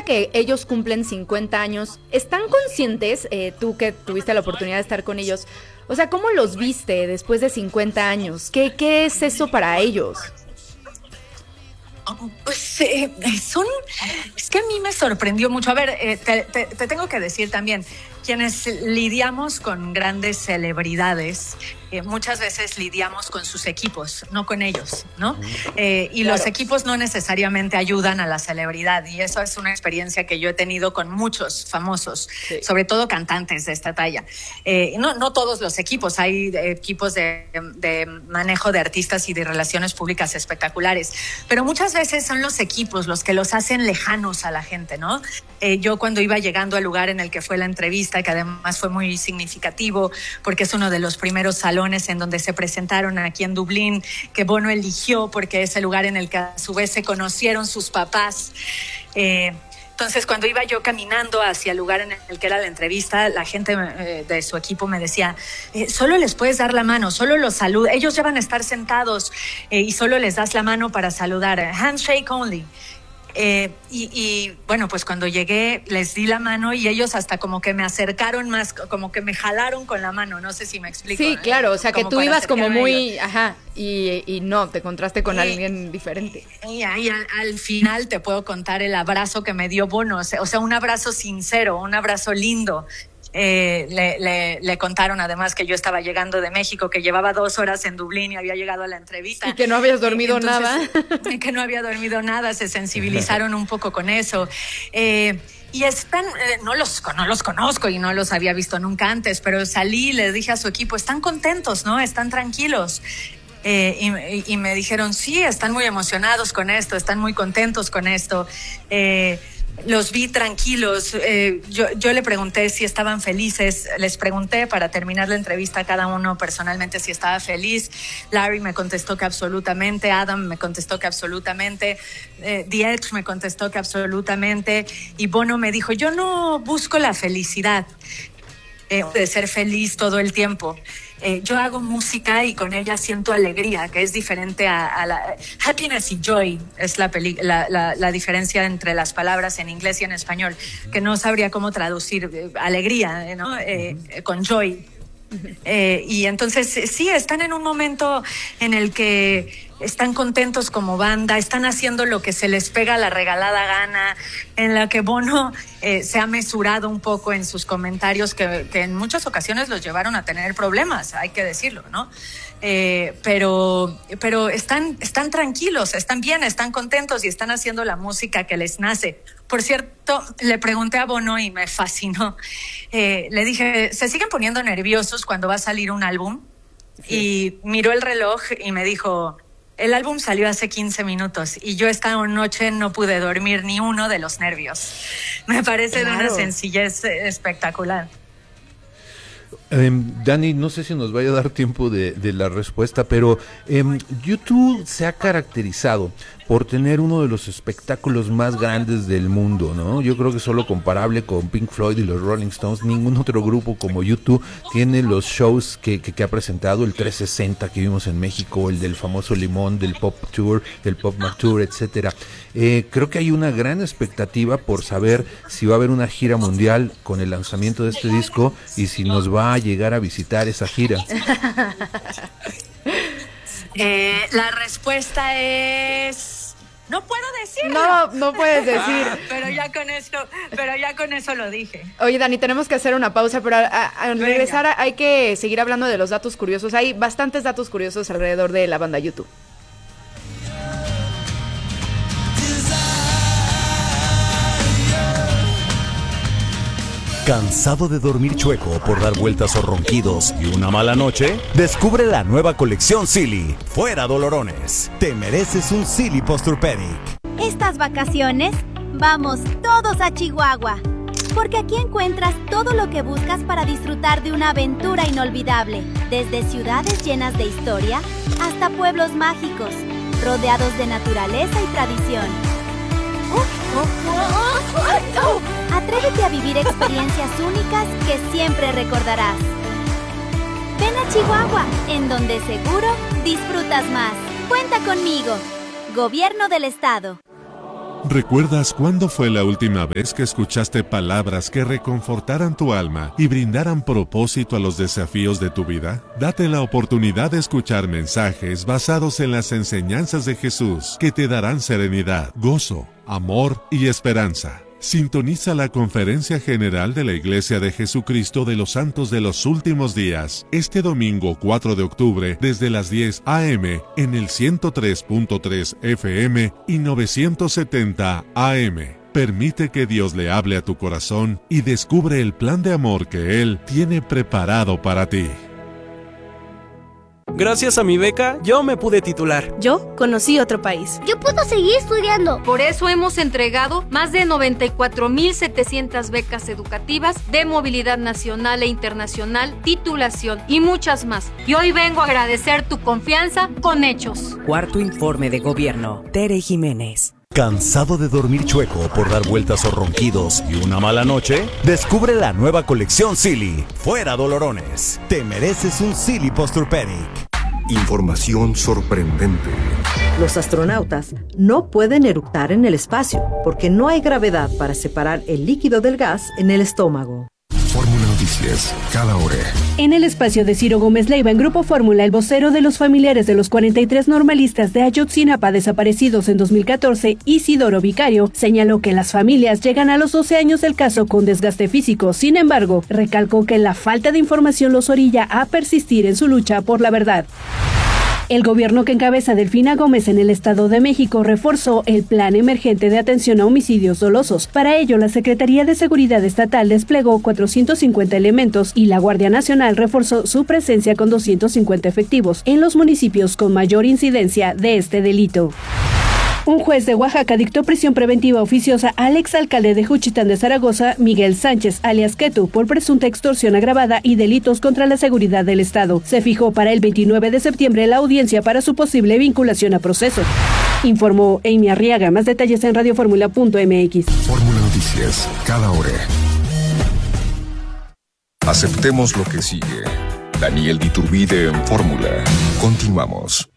que ellos cumplen 50 años, ¿están conscientes, tú que tuviste la oportunidad de estar con ellos, o sea, cómo los viste después de 50 años? ¿Qué es eso para ellos? Pues es que a mí me sorprendió mucho. A ver, te tengo que decir también, quienes lidiamos con grandes celebridades, muchas veces lidiamos con sus equipos, no con ellos, ¿no? Y claro, los equipos no necesariamente ayudan a la celebridad, y eso es una experiencia que yo he tenido con muchos famosos, sí, sobre todo cantantes de esta talla. No todos los equipos, hay equipos de manejo de artistas y de relaciones públicas espectaculares, pero muchas veces son los equipos los que los hacen lejanos a la gente, ¿no? Yo cuando iba llegando al lugar en el que fue la entrevista, que además fue muy significativo porque es uno de los primeros salones en donde se presentaron aquí en Dublín, que Bono eligió porque es el lugar en el que a su vez se conocieron sus papás. Entonces, cuando iba yo caminando hacia el lugar en el que era la entrevista, la gente de su equipo me decía, solo les puedes dar la mano, solo los saludas, ellos ya van a estar sentados y solo les das la mano para saludar, handshake only. Y bueno, pues cuando llegué les di la mano y ellos hasta como que me acercaron más, como que me jalaron con la mano, no sé si me explico. Sí, claro, o sea que tú ibas como muy, ajá, y no, te encontraste con alguien diferente. Y ahí al final te puedo contar el abrazo que me dio Bono, o sea, un abrazo sincero, un abrazo lindo. Le contaron además que yo estaba llegando de México, que llevaba 2 horas en Dublín y había llegado a la entrevista. Y que no habías dormido nada. Y que no había dormido nada, se sensibilizaron un poco con eso. Y están, no los conozco y no los había visto nunca antes, pero salí y le dije a su equipo, están contentos, ¿no? Están tranquilos. Y me dijeron, sí, están muy emocionados con esto, están muy contentos con esto. Los vi tranquilos. Yo le pregunté si estaban felices. Les pregunté para terminar la entrevista a cada uno personalmente si estaba feliz. Larry me contestó que absolutamente. Adam me contestó que absolutamente. The Edge me contestó que absolutamente. Y Bono me dijo, yo no busco la felicidad de ser feliz todo el tiempo. Yo hago música y con ella siento alegría, que es diferente a la happiness y joy, es la diferencia entre las palabras en inglés y en español, que no sabría cómo traducir alegría, ¿no? Con joy. Y entonces sí, están en un momento en el que están contentos como banda, están haciendo lo que se les pega la regalada gana, en la que Bono se ha mesurado un poco en sus comentarios que en muchas ocasiones los llevaron a tener problemas, hay que decirlo, ¿no? Pero están tranquilos, están bien, están contentos y están haciendo la música que les nace. Por cierto, le pregunté a Bono y me fascinó. Le dije, ¿se siguen poniendo nerviosos cuando va a salir un álbum? Sí. Y miró el reloj y me dijo, el álbum salió hace 15 minutos y yo esta noche no pude dormir ni uno de los nervios. Me parece de una sencillez espectacular. Dani, no sé si nos vaya a dar tiempo de la respuesta, pero YouTube se ha caracterizado por tener uno de los espectáculos más grandes del mundo, ¿no? Yo creo que solo comparable con Pink Floyd y los Rolling Stones, ningún otro grupo como YouTube tiene los shows que ha presentado, el 360 que vimos en México, el del famoso Limón, del Pop Tour, del Pop Mac Tour, etcétera. Creo que hay una gran expectativa por saber si va a haber una gira mundial con el lanzamiento de este disco y si nos va a llegar a visitar esa gira. La respuesta es... No puedo decirlo. No puedes decir. Pero ya con eso lo dije. Oye, Dani, tenemos que hacer una pausa, pero al regresar hay que seguir hablando de los datos curiosos. Hay bastantes datos curiosos alrededor de la banda YouTube. ¿Cansado de dormir chueco por dar vueltas o ronquidos y una mala noche? Descubre la nueva colección Silly. Fuera dolorones. Te mereces un Silly Posturpedic. Estas vacaciones, vamos todos a Chihuahua. Porque aquí encuentras todo lo que buscas para disfrutar de una aventura inolvidable. Desde ciudades llenas de historia hasta pueblos mágicos, rodeados de naturaleza y tradición. Atrévete a vivir experiencias únicas que siempre recordarás. Ven a Chihuahua, en donde seguro disfrutas más. Cuenta conmigo. Gobierno del Estado. ¿Recuerdas cuándo fue la última vez que escuchaste palabras que reconfortaran tu alma y brindaran propósito a los desafíos de tu vida? Date la oportunidad de escuchar mensajes basados en las enseñanzas de Jesús que te darán serenidad, gozo, amor y esperanza. Sintoniza la Conferencia General de la Iglesia de Jesucristo de los Santos de los Últimos Días, este domingo 4 de octubre, desde las 10 a.m. en el 103.3 FM y 970 AM. Permite que Dios le hable a tu corazón y descubre el plan de amor que Él tiene preparado para ti. Gracias a mi beca, yo me pude titular. Yo conocí otro país. Yo puedo seguir estudiando. Por eso hemos entregado más de 94,700 becas educativas de movilidad nacional e internacional, titulación y muchas más. Y hoy vengo a agradecer tu confianza con hechos. Cuarto informe de gobierno. Tere Jiménez. ¿Cansado de dormir chueco por dar vueltas o ronquidos y una mala noche? Descubre la nueva colección Silly. Fuera dolorones. Te mereces un Silly Posturepedic. Información sorprendente. Los astronautas no pueden eructar en el espacio porque no hay gravedad para separar el líquido del gas en el estómago. Fórmula Noticias, cada hora. En el espacio de Ciro Gómez Leiva en Grupo Fórmula, el vocero de los familiares de los 43 normalistas de Ayotzinapa desaparecidos en 2014, Isidoro Vicario, señaló que las familias llegan a los 12 años del caso con desgaste físico. Sin embargo, recalcó que la falta de información los orilla a persistir en su lucha por la verdad. El gobierno que encabeza Delfina Gómez en el Estado de México reforzó el plan emergente de atención a homicidios dolosos. Para ello, la Secretaría de Seguridad Estatal desplegó 450 elementos y la Guardia Nacional reforzó su presencia con 250 efectivos en los municipios con mayor incidencia de este delito. Un juez de Oaxaca dictó prisión preventiva oficiosa al exalcalde de Juchitán de Zaragoza, Miguel Sánchez, alias Ketu, por presunta extorsión agravada y delitos contra la seguridad del Estado. Se fijó para el 29 de septiembre la audiencia para su posible vinculación a proceso. Informó Amy Arriaga. Más detalles en radioformula.mx. Fórmula Noticias, cada hora. Aceptemos lo que sigue. Daniel Diturbide en Fórmula. Continuamos.